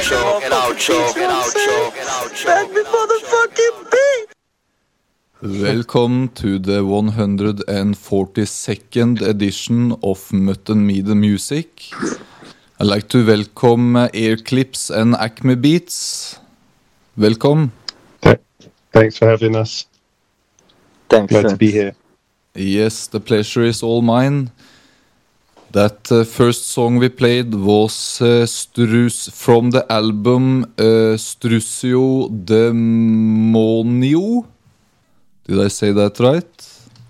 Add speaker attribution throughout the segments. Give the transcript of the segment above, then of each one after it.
Speaker 1: Back before the fucking beat.
Speaker 2: Welcome to the 142nd edition of Mutton Me the Music. I'd like to welcome Air Clips and Acme Beats. Welcome.
Speaker 3: Thanks for having us.
Speaker 4: Thanks.
Speaker 3: Glad to be here.
Speaker 2: Yes, the pleasure is all mine. That first song we played was from the album Struzio Demonio. Did I say that right?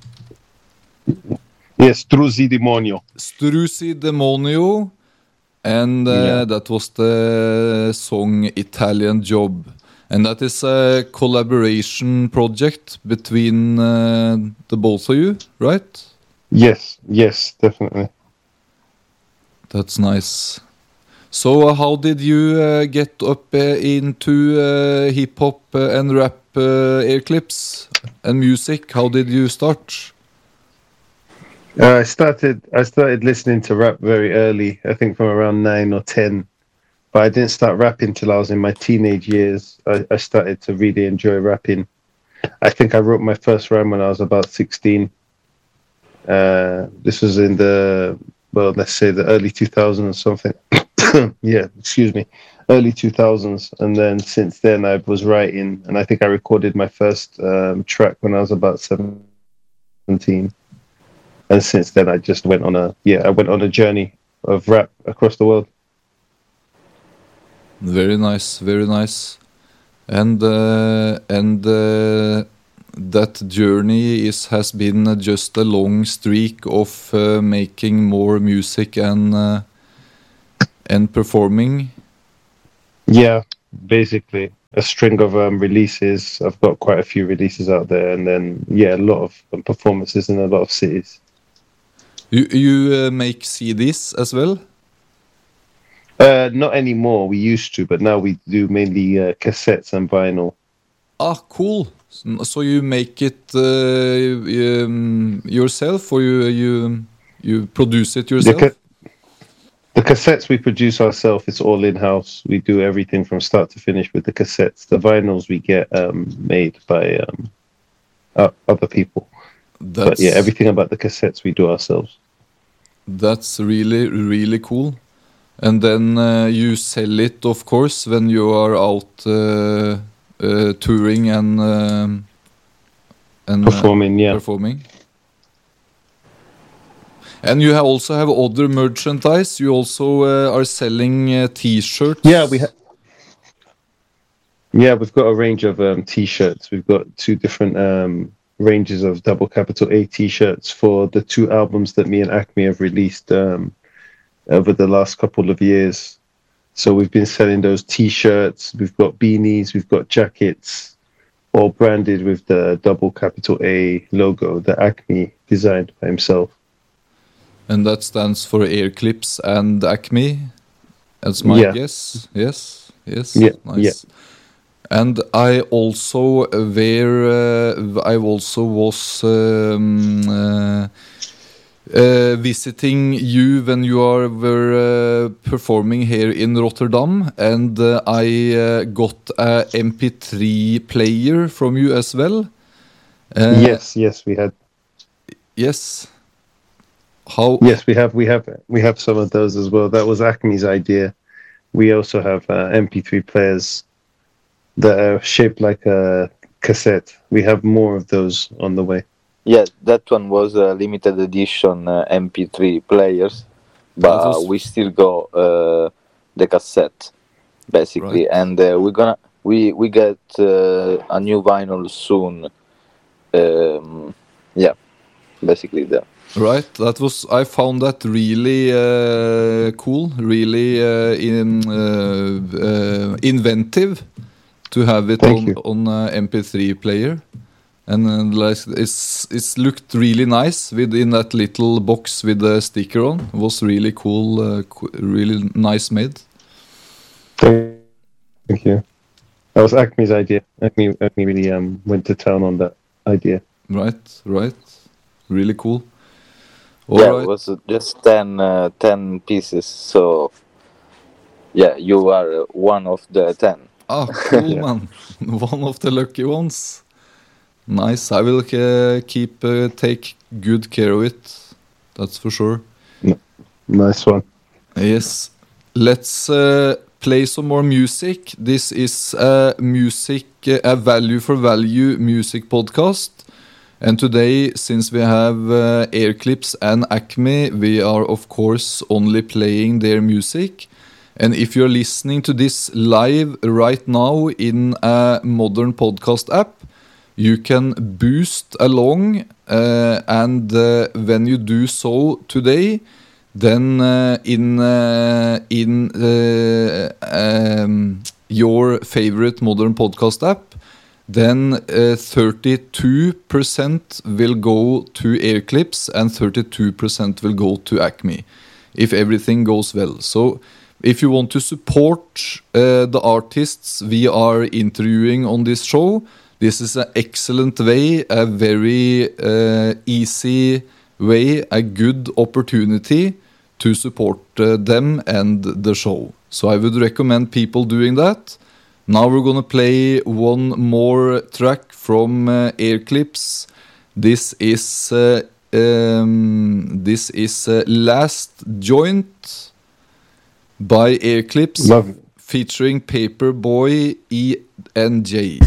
Speaker 3: Yes, Struzzi Demonio.
Speaker 2: Struzzi Demonio. And that was the song Italian Job. And that is a collaboration project between the both of you, right?
Speaker 3: Yes, definitely.
Speaker 2: That's nice. So how did you get up into hip-hop and rap, Air Clips, and music? How did you start?
Speaker 3: I started listening to rap very early, I think from around 9 or 10. But I didn't start rapping till I was in my teenage years. I started to really enjoy rapping. I think I wrote my first rhyme when I was about 16. This was in let's say the early 2000s or something. Yeah, excuse me. Early 2000s. And then since then I was writing, and I think I recorded my first track when I was about 17. And since then I just went on a journey of rap across the world.
Speaker 2: Very nice, very nice. And that journey has been just a long streak of making more music and performing. Yeah,
Speaker 3: basically a string of releases. I've got quite a few releases out there, and then a lot of performances in a lot of cities.
Speaker 2: You make CDs as well?
Speaker 3: Not anymore. We used to, but now we do mainly cassettes and vinyl.
Speaker 2: Ah, cool. So you make it yourself, or you produce it yourself?
Speaker 3: The cassettes we produce ourselves. It's all in-house. We do everything from start to finish with the cassettes. The vinyls we get made by other people. But everything about the cassettes we do ourselves.
Speaker 2: That's really, really cool. And then you sell it, of course, when you are out touring and
Speaker 3: performing.
Speaker 2: Performing. And you also have other merchandise. You also are selling T-shirts.
Speaker 3: Yeah, we've got a range of T-shirts. We've got two different ranges of double capital A T-shirts for the two albums that me and Acme have released over the last couple of years. So we've been selling those T-shirts. We've got beanies. We've got jackets, all branded with the double capital A logo that Acme designed by himself.
Speaker 2: And that stands for Air Clips and Acme, that's my guess. Yes. Nice.
Speaker 3: Yeah.
Speaker 2: And I also was visiting you when you were performing here in Rotterdam, and I got a MP3 player from you as well.
Speaker 3: Yes, we had.
Speaker 2: Yes.
Speaker 3: Yes, we have some of those as well. That was Acme's idea. We also have MP3 players that are shaped like a cassette. We have more of those on the way.
Speaker 4: Yeah, that one was a limited edition MP3 players, but we still got the cassette basically, right. And we get a new vinyl soon. Basically that.
Speaker 2: Right, I found that really cool, really inventive to have it on MP3 player, and it's looked really nice within that little box with the sticker on. It was really cool, really nice made.
Speaker 3: Thank you. That was Acme's idea. Acme really went to town on that idea.
Speaker 2: Right, really cool.
Speaker 4: All right. It was just 10 pieces, so Yeah, you are one of the 10.
Speaker 2: Ah, cool, man. One of the lucky ones. Nice. I will take good care of it. That's for sure.
Speaker 3: Nice one.
Speaker 2: Yes. Let's play some more music. This is a value for value music podcast. And today, since we have Airclips and Acme, we are of course only playing their music. And if you're listening to this live right now in a modern podcast app, you can boost along, and when you do so today, then in your favorite modern podcast app, then 32% will go to Airclips and 32% will go to Acme, if everything goes well. So if you want to support the artists we are interviewing on this show, this is an excellent way, a very easy way, a good opportunity to support them and the show. So I would recommend people doing that. Now we're gonna play one more track from Airclips. This is Last Joint by Airclips, featuring Paperboy ENJ.